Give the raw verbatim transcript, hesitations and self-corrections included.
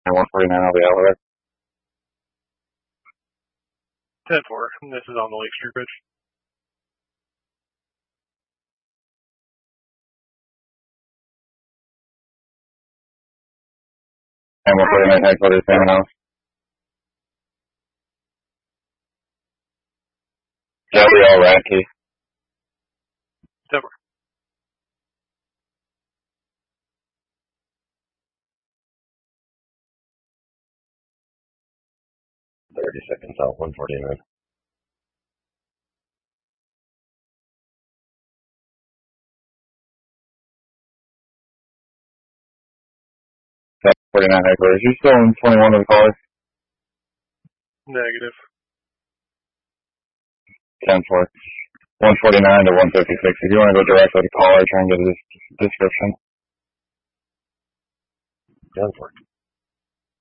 one forty-nine, I'll be out with it. ten four, this is on the Lake Street Bridge. And one forty-nine, headquarters, Salmon House. Gabrielle Radke. ten four. thirty seconds out, one forty-nine. forty-nine headquarters. You still in twenty-one of the caller? Negative. ten four. one forty-nine to one fifty-six. If you want to go directly to caller, try and get a description. ten four.